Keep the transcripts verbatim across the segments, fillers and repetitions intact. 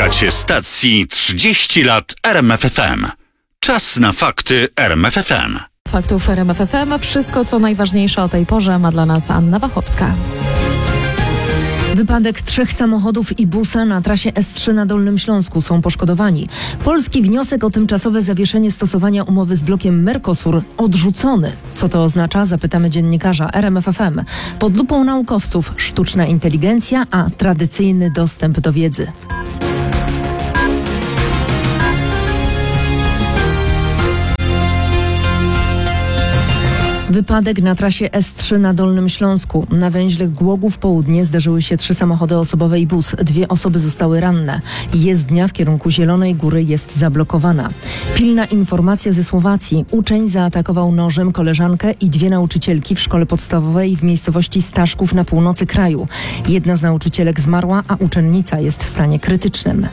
Słuchacie stacji trzydzieści lat R M F F M. Czas na fakty R M F F M. Faktów R M F F M. Wszystko, co najważniejsze o tej porze, ma dla nas Anna Wachowska. Wypadek trzech samochodów i busa na trasie S trzy na Dolnym Śląsku. Są poszkodowani. Polski wniosek o tymczasowe zawieszenie stosowania umowy z blokiem Mercosur odrzucony. Co to oznacza? Zapytamy dziennikarza R M F F M. Pod lupą naukowców sztuczna inteligencja, a tradycyjny dostęp do wiedzy. Wypadek na trasie S trzy na Dolnym Śląsku. Na węźle Głogów Południe zdarzyły się trzy samochody osobowe i bus. Dwie osoby zostały ranne. Jezdnia w kierunku Zielonej Góry jest zablokowana. Pilna informacja ze Słowacji. Uczeń zaatakował nożem koleżankę i dwie nauczycielki w szkole podstawowej w miejscowości Staszków na północy kraju. Jedna z nauczycielek zmarła, a uczennica jest w stanie krytycznym.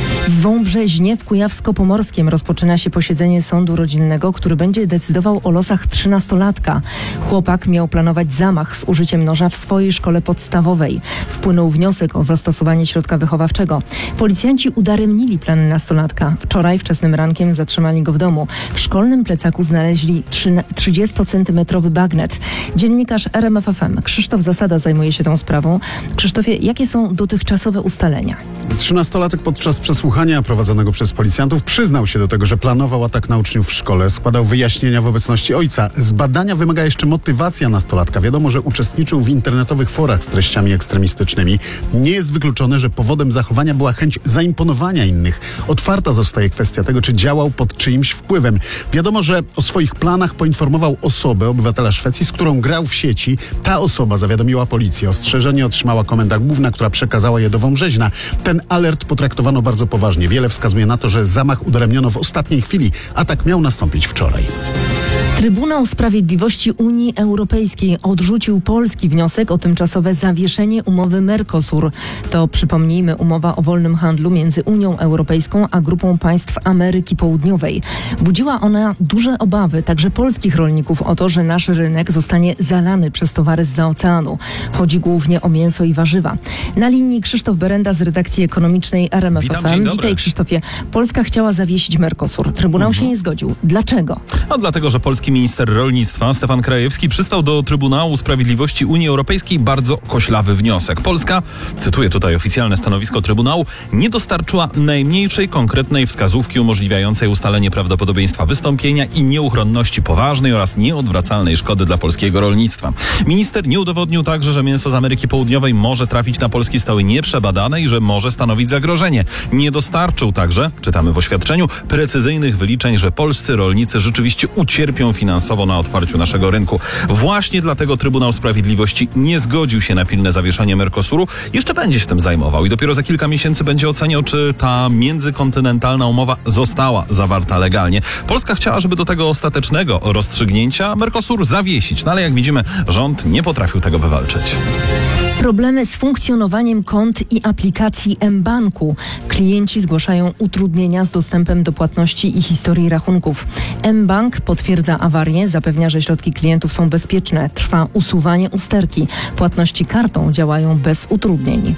W Wąbrzeźnie w Kujawsko-Pomorskiem rozpoczyna się posiedzenie sądu rodzinnego, który będzie decydował o losach trzynastolatka. Chłopak miał planować zamach z użyciem noża w swojej szkole podstawowej. Wpłynął wniosek o zastosowanie środka wychowawczego. Policjanci udaremnili plany nastolatka. Wczoraj wczesnym rankiem zatrzymali go w domu. W szkolnym plecaku znaleźli trzydziestocentymetrowy bagnet. Dziennikarz R M F F M Krzysztof Zasada zajmuje się tą sprawą. Krzysztofie, jakie są dotychczasowe ustalenia? Trzynastolatek podczas przesłuchania prowadzonego przez policjantów przyznał się do tego, że planował atak na uczniów w szkole. Składał wyjaśnienia w obecności ojca. Z badania wymaga jeszcze motywacja nastolatka. Wiadomo, że uczestniczył w internetowych forach z treściami ekstremistycznymi. Nie jest wykluczone, że powodem zachowania była chęć zaimponowania innych. Otwarta zostaje kwestia tego, czy działał pod czyimś wpływem. Wiadomo, że o swoich planach poinformował osobę, obywatela Szwecji, z którą grał w sieci. Ta osoba zawiadomiła policję. Ostrzeżenie otrzymała komenda główna, która przekazała je do Wąbrzeźna. Ten alert potraktowano bardzo poważnie. Wiele wskazuje na to, że zamach udaremniono w ostatniej chwili. Atak miał nastąpić wczoraj. Trybunał Sprawiedliwości Unii Europejskiej odrzucił polski wniosek o tymczasowe zawieszenie umowy Mercosur. To, przypomnijmy, umowa o wolnym handlu między Unią Europejską a grupą państw Ameryki Południowej. Budziła ona duże obawy także polskich rolników o to, że nasz rynek zostanie zalany przez towary zza oceanu. Chodzi głównie o mięso i warzywa. Na linii Krzysztof Berenda z redakcji ekonomicznej R M F F M. Witaj, Krzysztofie. Polska chciała zawiesić Mercosur. Trybunał mhm. się nie zgodził. Dlaczego? No dlatego, że polski minister rolnictwa Stefan Krajewski przystał do Trybunału Sprawiedliwości Unii Europejskiej bardzo koślawy wniosek. Polska, cytuję tutaj oficjalne stanowisko Trybunału, nie dostarczyła najmniejszej konkretnej wskazówki umożliwiającej ustalenie prawdopodobieństwa wystąpienia i nieuchronności poważnej oraz nieodwracalnej szkody dla polskiego rolnictwa. Minister nie udowodnił także, że mięso z Ameryki Południowej może trafić na polski stoły nieprzebadane i że może stanowić zagrożenie. Nie dostarczył także, czytamy w oświadczeniu, precyzyjnych wyliczeń, że polscy rolnicy rzeczywiście ucierpią finansowo na otwarciu naszego rynku. Właśnie dlatego Trybunał Sprawiedliwości nie zgodził się na pilne zawieszenie Mercosuru. Jeszcze będzie się tym zajmował i dopiero za kilka miesięcy będzie oceniał, czy ta międzykontynentalna umowa została zawarta legalnie. Polska chciała, żeby do tego ostatecznego rozstrzygnięcia Mercosur zawiesić, no ale jak widzimy, rząd nie potrafił tego wywalczyć. Problemy z funkcjonowaniem kont i aplikacji mBanku. Klienci zgłaszają utrudnienia z dostępem do płatności i historii rachunków. mBank potwierdza awarię, zapewnia, że środki klientów są bezpieczne. Trwa usuwanie usterki. Płatności kartą działają bez utrudnień.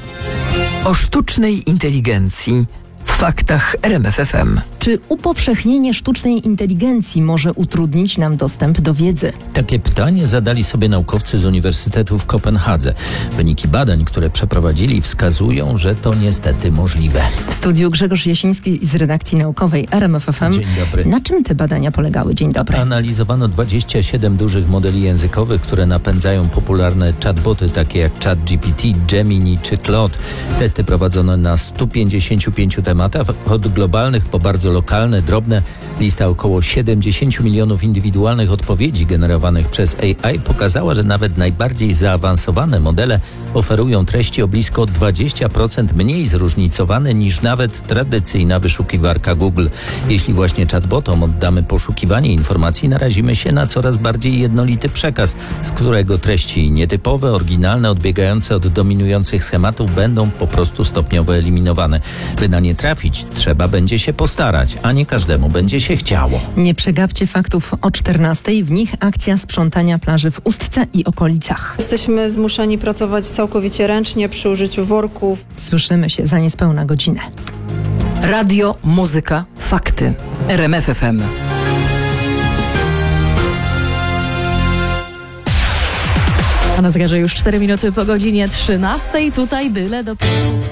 O sztucznej inteligencji w faktach R M F F M. Czy upowszechnienie sztucznej inteligencji może utrudnić nam dostęp do wiedzy? Takie pytanie zadali sobie naukowcy z Uniwersytetu w Kopenhadze. Wyniki badań, które przeprowadzili, wskazują, że to niestety możliwe. W studiu Grzegorz Jasiński z redakcji naukowej R M F F M. Dzień dobry. Na czym te badania polegały? Dzień dobry. Analizowano dwadzieścia siedem dużych modeli językowych, które napędzają popularne chatboty, takie jak ChatGPT, Gemini czy Claude. Testy prowadzono na stu pięćdziesięciu pięciu tematach, od globalnych po bardzo lokalne, drobne. Lista około siedemdziesiąt milionów indywidualnych odpowiedzi generowanych przez A I pokazała, że nawet najbardziej zaawansowane modele oferują treści o blisko dwadzieścia procent mniej zróżnicowane niż nawet tradycyjna wyszukiwarka Google. Jeśli właśnie chatbotom oddamy poszukiwanie informacji, narazimy się na coraz bardziej jednolity przekaz, z którego treści nietypowe, oryginalne, odbiegające od dominujących schematów będą po prostu stopniowo eliminowane. By na nie trafić, trzeba będzie się postarać, a nie każdemu będzie się chciało. Nie przegapcie faktów o czternastej. W nich akcja sprzątania plaży w Ustce i okolicach. Jesteśmy zmuszeni pracować całkowicie ręcznie przy użyciu worków. Słyszymy się za niespełna godzinę. Radio, muzyka, fakty. R M F F M. A na zegarze już cztery minuty po godzinie trzynastej. Tutaj byle do...